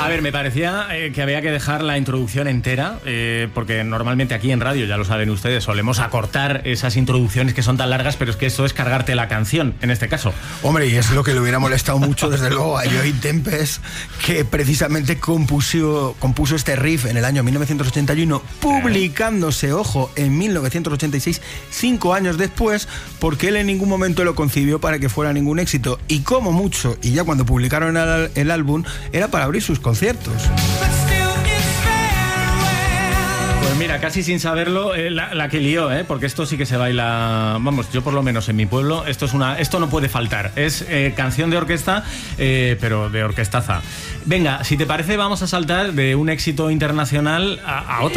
ver, me parecía que había que dejar la introducción entera, porque normalmente aquí en radio, ya lo saben ustedes, solemos acortar esas introducciones que son tan largas, pero es que esto es cargarte la canción, en este caso. Hombre, y es lo que le hubiera molestado mucho, desde luego, a Joey Tempest, que precisamente compuso este riff en el año 1981, publicándose, ojo, en 1986, 5 años después, porque él en ningún momento lo concibió para que fuera ningún éxito, y como mucho, y ya cuando publicaron el álbum, era para abrir sus conciertos. Pues mira, casi sin saberlo, la que lió, porque esto sí que se baila, vamos, yo por lo menos en mi pueblo, esto no puede faltar, es canción de orquesta, pero de orquestaza. Venga, si te parece, vamos a saltar de un éxito internacional a otro.